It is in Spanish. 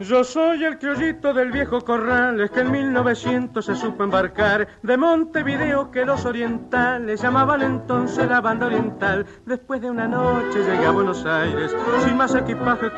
Yo soy el criollito del viejo Corrales que en 1900 se supo embarcar de Montevideo, que los orientales llamaban entonces la banda oriental. Después de una noche llegué a Buenos Aires sin más equipaje